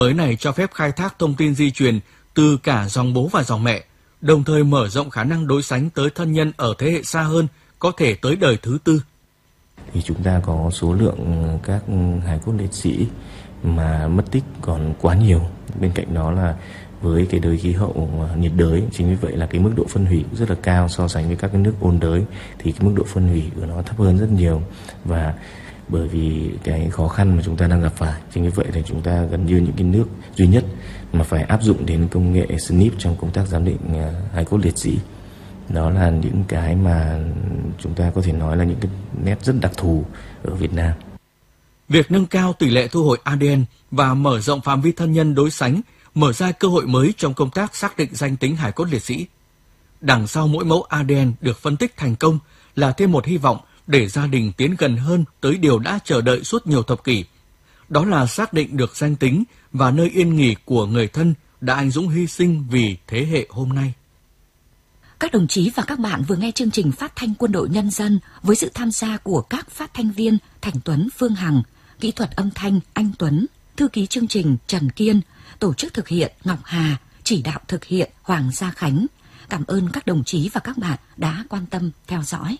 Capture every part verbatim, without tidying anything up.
Mới này cho phép khai thác thông tin di truyền từ cả dòng bố và dòng mẹ, đồng thời mở rộng khả năng đối sánh tới thân nhân ở thế hệ xa hơn, có thể tới đời thứ tư. Thì chúng ta có số lượng các hài cốt liệt sĩ mà mất tích còn quá nhiều. Bên cạnh đó là với cái đới khí hậu nhiệt đới, chính vì vậy là cái mức độ phân hủy rất là cao so sánh với các cái nước ôn đới, thì cái mức độ phân hủy của nó thấp hơn rất nhiều. Và bởi vì cái khó khăn mà chúng ta đang gặp phải, chính vì vậy thì chúng ta gần như những cái nước duy nhất mà phải áp dụng đến công nghệ ét en i pê trong công tác giám định hài cốt liệt sĩ. Đó là những cái mà chúng ta có thể nói là những cái nét rất đặc thù ở Việt Nam. Việc nâng cao tỷ lệ thu hồi a đê en và mở rộng phạm vi thân nhân đối sánh mở ra cơ hội mới trong công tác xác định danh tính hài cốt liệt sĩ. Đằng sau mỗi mẫu a đê en được phân tích thành công là thêm một hy vọng để gia đình tiến gần hơn tới điều đã chờ đợi suốt nhiều thập kỷ. Đó là xác định được danh tính và nơi yên nghỉ của người thân đã anh dũng hy sinh vì thế hệ hôm nay. Các đồng chí và các bạn vừa nghe chương trình phát thanh Quân đội Nhân dân với sự tham gia của các phát thanh viên Thành Tuấn, Phương Hằng, kỹ thuật âm thanh Anh Tuấn, thư ký chương trình Trần Kiên, tổ chức thực hiện Ngọc Hà, chỉ đạo thực hiện Hoàng Gia Khánh. Cảm ơn các đồng chí và các bạn đã quan tâm theo dõi.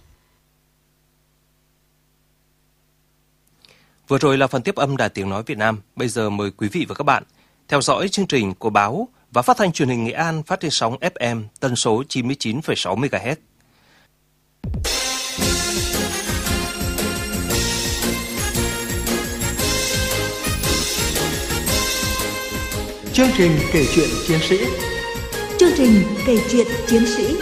Vừa rồi là phần tiếp âm Đài Tiếng Nói Việt Nam. Bây giờ mời quý vị và các bạn theo dõi chương trình của báo và phát thanh truyền hình Nghệ An phát trên sóng ép em tần số chín mươi chín phẩy sáu mê ga héc. Chương trình kể chuyện chiến sĩ. Chương trình kể chuyện chiến sĩ.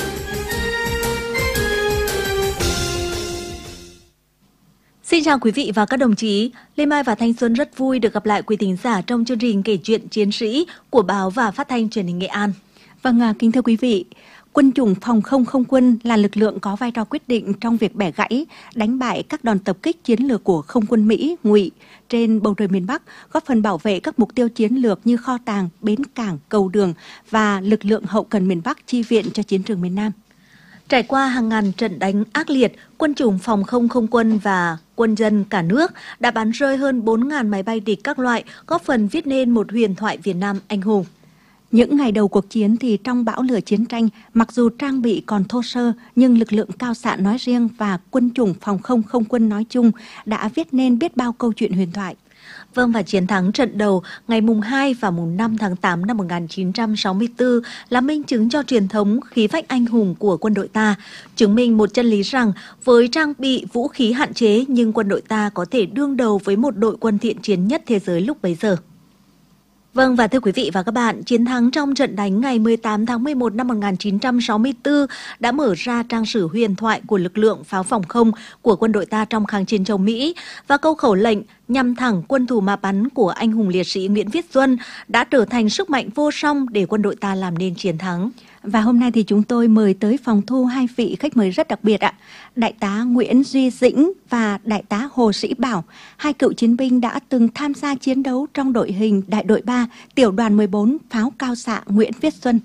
Xin chào quý vị và các đồng chí. Lê Mai và Thanh Xuân rất vui được gặp lại quý thính giả trong chương trình kể chuyện chiến sĩ của báo và phát thanh truyền hình Nghệ An. Vâng, kính thưa quý vị, quân chủng phòng không không quân là lực lượng có vai trò quyết định trong việc bẻ gãy, đánh bại các đòn tập kích chiến lược của không quân Mỹ, Ngụy trên bầu trời miền Bắc, góp phần bảo vệ các mục tiêu chiến lược như kho tàng, bến cảng, cầu đường và lực lượng hậu cần miền Bắc chi viện cho chiến trường miền Nam. Trải qua hàng ngàn trận đánh ác liệt, quân chủng phòng không không quân và quân dân cả nước đã bắn rơi hơn bốn nghìn máy bay địch các loại, góp phần viết nên một huyền thoại Việt Nam anh hùng. Những ngày đầu cuộc chiến thì trong bão lửa chiến tranh, mặc dù trang bị còn thô sơ, nhưng lực lượng cao xạ nói riêng và quân chủng phòng không không quân nói chung đã viết nên biết bao câu chuyện huyền thoại. Vâng, và chiến thắng trận đầu ngày mùng hai và mùng năm tháng tám năm một nghìn chín trăm sáu mươi tư là minh chứng cho truyền thống khí phách anh hùng của quân đội ta, chứng minh một chân lý rằng với trang bị vũ khí hạn chế nhưng quân đội ta có thể đương đầu với một đội quân thiện chiến nhất thế giới lúc bấy giờ. Vâng, và thưa quý vị và các bạn, chiến thắng trong trận đánh ngày mười tám tháng mười một năm một nghìn chín trăm sáu mươi tư đã mở ra trang sử huyền thoại của lực lượng pháo phòng không của quân đội ta trong kháng chiến chống Mỹ, và câu khẩu lệnh nhằm thẳng quân thủ mà bắn của anh hùng liệt sĩ Nguyễn Viết Xuân đã trở thành sức mạnh vô song để quân đội ta làm nên chiến thắng. Và hôm nay thì chúng tôi mời tới phòng thu hai vị khách mời rất đặc biệt ạ. Đại tá Nguyễn Duy Dĩnh và Đại tá Hồ Sĩ Bảo, hai cựu chiến binh đã từng tham gia chiến đấu trong đội hình đại đội ba, tiểu đoàn mười bốn pháo cao xạ Nguyễn Viết Xuân.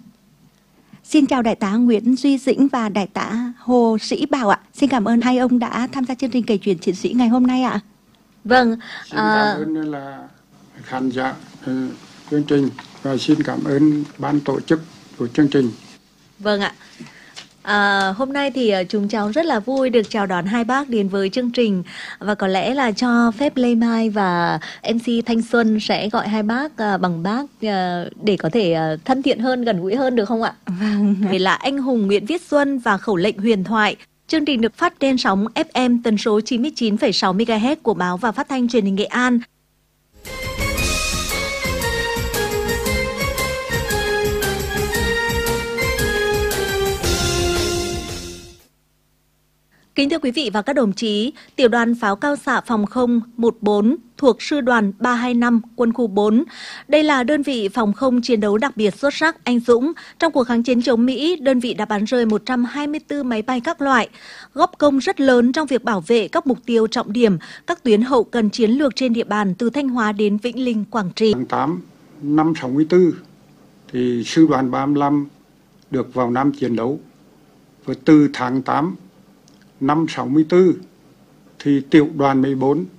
Xin chào Đại tá Nguyễn Duy Dĩnh và Đại tá Hồ Sĩ Bảo ạ. Xin cảm ơn hai ông đã tham gia chương trình kể chuyện chiến sĩ ngày hôm nay ạ. Vâng. Xin cảm ơn là khán giả chương trình và xin cảm ơn ban tổ chức của chương trình. Vâng ạ. À, hôm nay thì chúng cháu rất là vui được chào đón hai bác đến với chương trình, và có lẽ là cho phép Lê Mai và em xê Thanh Xuân sẽ gọi hai bác à, bằng bác à, để có thể à, thân thiện hơn, gần gũi hơn được không ạ? Vâng. Vì là anh hùng Nguyễn Viết Xuân và khẩu lệnh huyền thoại. Chương trình được phát trên sóng ép em tần số chín mươi chín phẩy sáu mê ga héc của báo và phát thanh truyền hình Nghệ An. Kính thưa quý vị và các đồng chí, tiểu đoàn pháo cao xạ phòng không một bốn thuộc sư đoàn ba hai năm quân khu bốn. Đây là đơn vị phòng không chiến đấu đặc biệt xuất sắc, anh dũng. Trong cuộc kháng chiến chống Mỹ, đơn vị đã bắn rơi một trăm hai mươi tư máy bay các loại, góp công rất lớn trong việc bảo vệ các mục tiêu trọng điểm, các tuyến hậu cần chiến lược trên địa bàn từ Thanh Hóa đến Vĩnh Linh, Quảng Trị. Tháng tám năm sáu mươi tư thì sư đoàn ba mươi lăm được vào Nam chiến đấu. Và từ tháng tám năm sáu mươi tư thì tiểu đoàn mười bốn